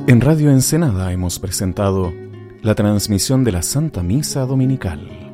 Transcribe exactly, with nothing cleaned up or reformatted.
En Radio Ensenada hemos presentado la transmisión de la Santa Misa Dominical.